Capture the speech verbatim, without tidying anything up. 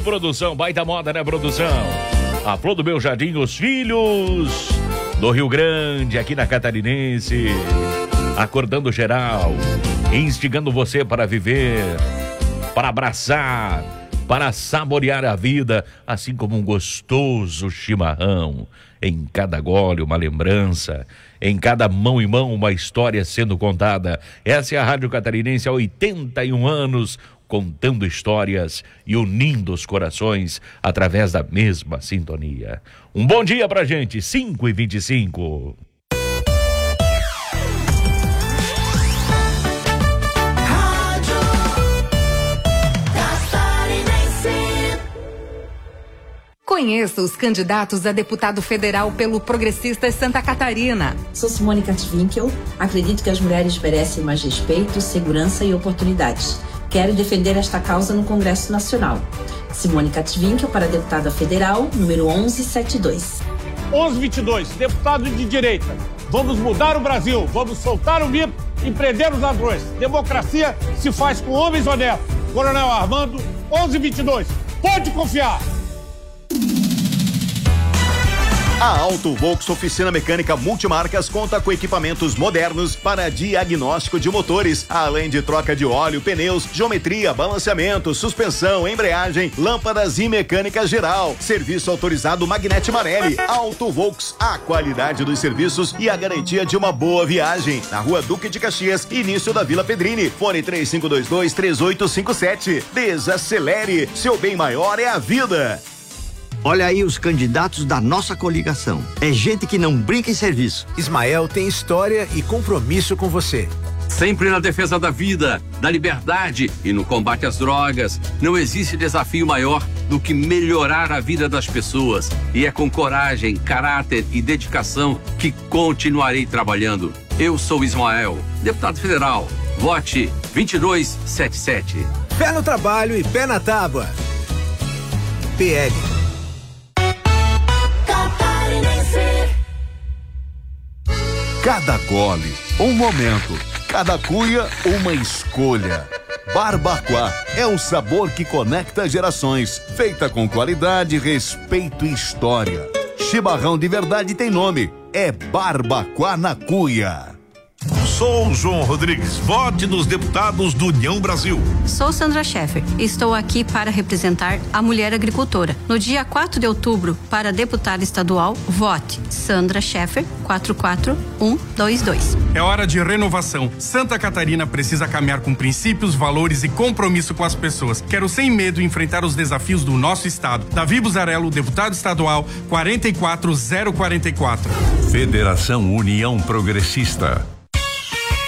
produção, baita moda, né, produção? A Flor do Meu Jardim, os filhos do Rio Grande, aqui na Catarinense, acordando geral, instigando você para viver, para abraçar, para saborear a vida, assim como um gostoso chimarrão. Em cada gole uma lembrança, em cada mão em mão uma história sendo contada. Essa é a Rádio Catarinense há oitenta e um anos, contando histórias e unindo os corações através da mesma sintonia. Um bom dia pra gente, cinco e vinte e cinco. Conheça os candidatos a deputado federal pelo Progressistas Santa Catarina. Sou Simone Katwinkel. Acredito que as mulheres merecem mais respeito, segurança e oportunidades. Quero defender esta causa no Congresso Nacional. Simone Katwinkel para deputada federal, número onze setenta e dois. onze vinte e dois, deputado de direita. Vamos mudar o Brasil, vamos soltar o mito e prender os ladrões. Democracia se faz com homens honestos. Coronel Armando, onze vinte e dois. Pode confiar. A Auto Volks Oficina Mecânica Multimarcas conta com equipamentos modernos para diagnóstico de motores, além de troca de óleo, pneus, geometria, balanceamento, suspensão, embreagem, lâmpadas e mecânica geral. Serviço autorizado Magnete Marelli. Auto Volks, a qualidade dos serviços e a garantia de uma boa viagem. Na Rua Duque de Caxias, início da Vila Pedrini. Fone três cinco dois dois, três oito cinco sete. Desacelere, seu bem maior é a vida. Olha aí os candidatos da nossa coligação. É gente que não brinca em serviço. Ismael tem história e compromisso com você. Sempre na defesa da vida, da liberdade e no combate às drogas. Não existe desafio maior do que melhorar a vida das pessoas. E é com coragem, caráter e dedicação que continuarei trabalhando. Eu sou Ismael, deputado federal. Vote vinte e dois setenta e sete. Pé no trabalho e pé na tábua. P L. Cada gole, um momento. Cada cuia, uma escolha. Barbacoa é o sabor que conecta gerações. Feita com qualidade, respeito e história. Chimarrão de verdade tem nome. É Barbacoa na Cuia. Sou João Rodrigues, vote nos deputados do União Brasil. Sou Sandra Scheffer, estou aqui para representar a mulher agricultora. No dia quatro de outubro, para deputada estadual, vote Sandra Scheffer, quatro quatro um dois dois. É hora de renovação. Santa Catarina precisa caminhar com princípios, valores e compromisso com as pessoas. Quero sem medo enfrentar os desafios do nosso estado. Davi Buzarello, deputado estadual, quatro quatro zero quatro quatro. Federação União Progressista.